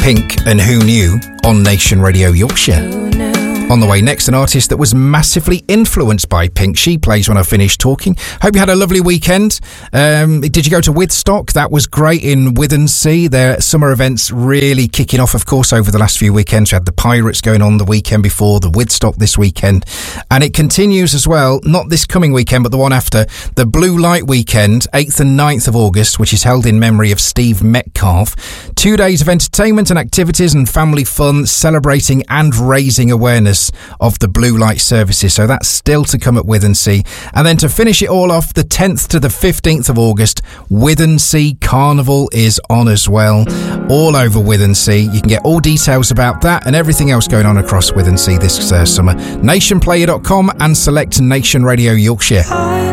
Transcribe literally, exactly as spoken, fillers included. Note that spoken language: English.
Pink and Who Knew on Nation Radio Yorkshire. On the way next, an artist that was massively influenced by Pink. She plays when I finish talking. Hope you had a lovely weekend. Um, did you go to Withstock? That was great in Withensea. Their summer events really kicking off, of course, over the last few weekends. We had the Pirates going on the weekend before, the Withstock this weekend. And it continues as well, not this coming weekend, but the one after, the Blue Light Weekend, eighth and ninth of August, which is held in memory of Steve Metcalf. Two days of entertainment and activities and family fun, celebrating and raising awareness of the Blue Light services. So that's still to come at Withensea. And then to finish it all off, the tenth to the fifteenth of August, Withensea Carnival is on as well, all over Withensea. You can get all details about that and everything else going on across Withensea this uh, summer. nation player dot com and select Nation Radio Yorkshire.